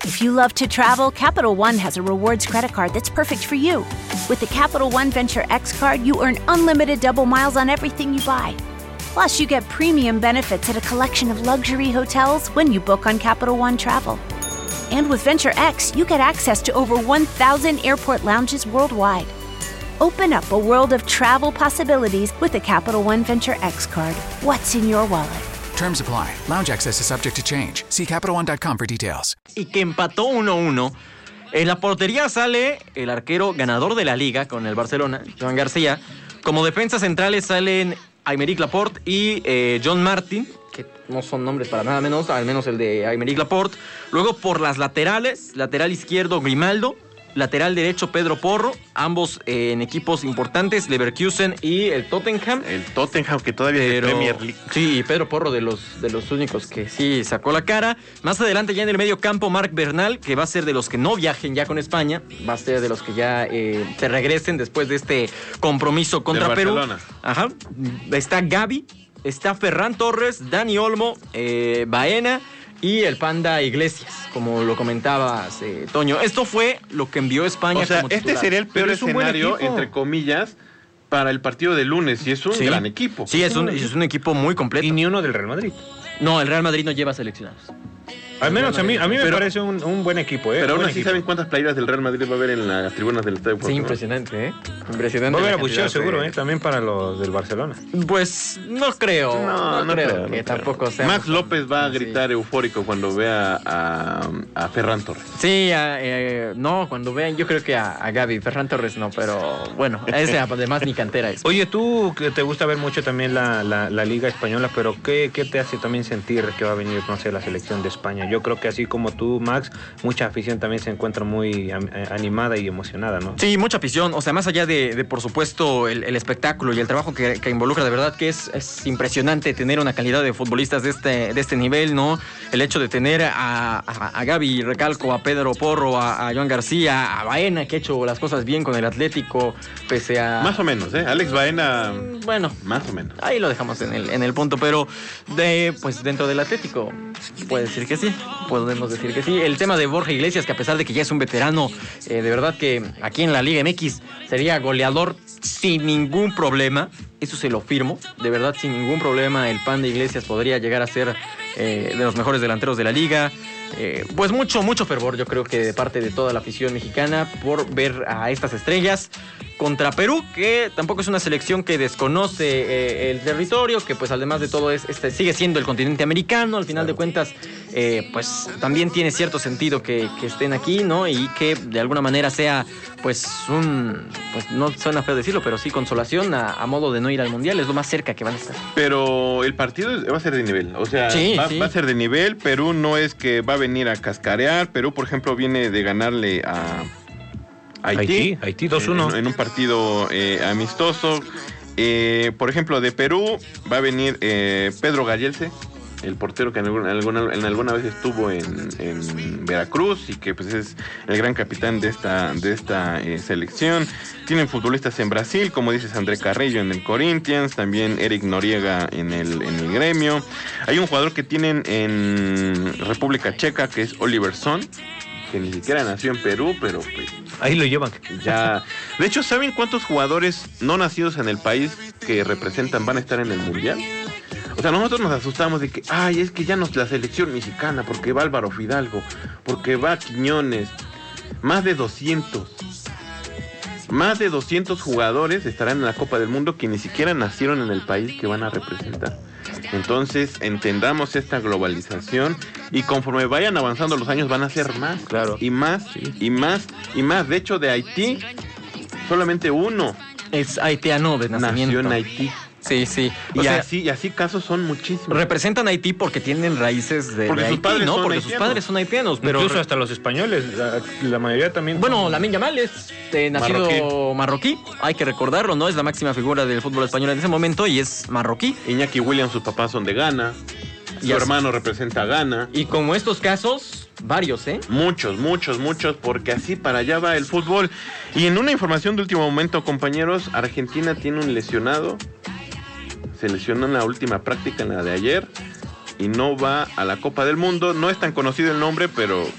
If you love to travel, Capital One has a rewards credit card that's perfect for you. With the Capital One Venture X card, you earn unlimited double miles on everything you buy. Plus, you get premium benefits at a collection of luxury hotels when you book on Capital One Travel. And with Venture X, you get access to over 1,000 airport lounges worldwide. Open up a world of travel possibilities with the Capital One Venture X card. What's in your wallet? Terms apply. Lounge access is subject to change. See CapitalOne.com for details. Y que empató 1-1. En la portería sale el arquero ganador de la liga con el Barcelona, Joan García. Como defensas centrales salen Aymeric Laporte y John Martin, que no son nombres para nada menos, al menos el de Aymeric Laporte. Luego por las laterales, lateral izquierdo Grimaldo, lateral derecho Pedro Porro, ambos en equipos importantes, Leverkusen y el Tottenham. El Tottenham que todavía es de Premier League. Sí, Pedro Porro de los únicos que sí sacó la cara. Más adelante ya en el medio campo Marc Bernal, que va a ser de los que no viajen ya con España, va a ser de los que ya se regresen después de este compromiso contra Perú. Barcelona. Ajá. Está Gavi, está Ferran Torres, Dani Olmo, Baena y el Panda Iglesias, como lo comentabas, Toño. Esto fue lo que envió España. O sea, como titular. este sería el peor escenario, entre comillas, para el partido de lunes, y es un gran equipo. Sí, es un equipo muy completo. Y ni uno del Real Madrid. No, el Real Madrid no lleva seleccionados. Al menos a mí me parece un buen equipo. Pero aún buen así, equipo. ¿saben cuántas playeras del Real Madrid va a haber en las tribunas del Estadio? Sí, impresionante, Impresionante. Va a haber abucheo seguro, también para los del Barcelona. Pues no creo. No creo que tampoco sea. Max López va a gritar eufórico cuando vea a Ferran Torres. Sí, no, cuando vean, yo creo que a Gavi. Ferran Torres no, pero bueno, ese además ni cantera es. Oye, tú que te gusta ver mucho también la Liga Española, pero ¿qué te hace también sentir que va a venir, no sé, la selección de España? Yo creo que así como tú, Max, mucha afición también se encuentra muy animada y emocionada, ¿no? Sí, mucha afición, o sea, más allá de por supuesto, el espectáculo y el trabajo que involucra, de verdad que es impresionante tener una calidad de futbolistas de este nivel, ¿no? El hecho de tener a Gavi, recalco, a Pedro Porro, a Joan García, a Baena, que ha hecho las cosas bien con el Atlético, pese a... Más o menos, Alex Baena... Bueno, más o menos. Ahí lo dejamos en el punto, pero pues dentro del Atlético, puede decir que sí, podemos decir que sí. El tema de Borja Iglesias, que a pesar de que ya es un veterano, de verdad que aquí en la Liga MX sería goleador sin ningún problema. Eso se lo firmo. De verdad, sin ningún problema, el Panda Iglesias podría llegar a ser de los mejores delanteros de la liga. Pues mucho fervor, yo creo que de parte de toda la afición mexicana por ver a estas estrellas contra Perú, que tampoco es una selección que desconoce el territorio, que pues además de todo sigue siendo el continente americano. Al final de cuentas, pues también tiene cierto sentido que estén aquí, ¿no? Y que de alguna manera sea pues pues no suena feo decirlo, pero sí consolación a modo de no ir al Mundial. Es lo más cerca que van a estar. Pero el partido va a ser de nivel, o sea, va a ser de nivel. Perú no es que va a venir a cascarear. Perú, por ejemplo, viene de ganarle a Haití 2-1 en un partido amistoso. Por ejemplo, de Perú va a venir Pedro Gallelse, el portero que en alguna vez estuvo en Veracruz y que pues es el gran capitán de esta selección. Tienen futbolistas en Brasil, como dices, André Carrillo en el Corinthians, también Eric Noriega en el Gremio. Hay un jugador que tienen en República Checa que es Oliver Son, que ni siquiera nació en Perú, pero pues ahí lo llevan. Ya. De hecho, ¿saben cuántos jugadores no nacidos en el país que representan van a estar en el Mundial? O sea, nosotros nos asustamos de que, es que ya no es la selección mexicana, porque va Álvaro Fidalgo, porque va Quiñones. Más de 200 jugadores estarán en la Copa del Mundo que ni siquiera nacieron en el país que van a representar. Entonces, entendamos esta globalización y conforme vayan avanzando los años van a ser más. Claro. Y más, y más, y más. De hecho, de Haití, solamente uno es haitiano de nacimiento. Nació en Haití. Sí. Y así casos son muchísimos. Representan a Haití porque tienen raíces de Haití, ¿no? Porque sus padres son haitianos. Pero incluso hasta los españoles, la mayoría también. Bueno, Lamine Yamal es nacido marroquí, hay que recordarlo, ¿no? Es la máxima figura del fútbol español en ese momento y es marroquí. Iñaki Williams, sus papás son de Ghana. Su hermano representa a Ghana. Y como estos casos, varios, Muchos, porque así para allá va el fútbol. Y en una información de último momento, compañeros, Argentina tiene un lesionado. Se lesionó en la última práctica, en la de ayer, y no va a la Copa del Mundo. No es tan conocido el nombre, pero